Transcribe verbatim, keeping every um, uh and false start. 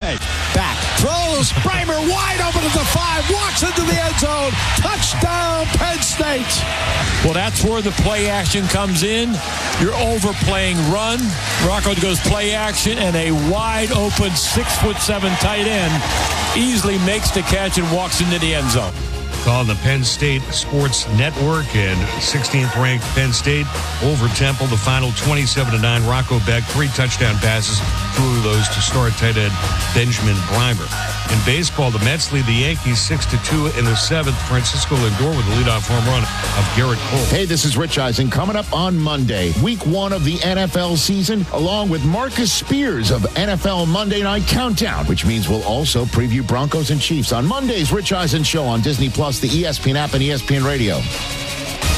State. Back. Throws. Bramer wide open at the five. Walks into the end zone. Touchdown, Penn State. Well, that's where the play action comes in. You're overplaying run. Rocco goes play action, and a wide open six foot seven tight end easily makes the catch and walks into the end zone. Called the Penn State Sports Network, and sixteenth ranked Penn State over Temple. The final twenty-seven to nine. Rocco Beck, three touchdown passes, two of those to star tight end Benjamin Brimer. In baseball, the Mets lead the Yankees six to two in the seventh. Francisco Lindor with the leadoff home run of Garrett Cole. Hey, this is Rich Eisen. Coming up on Monday, week one of the N F L season, along with Marcus Spears of N F L Monday Night Countdown, which means we'll also preview Broncos and Chiefs on Monday's Rich Eisen Show on Disney Plus, the E S P N app, and E S P N Radio.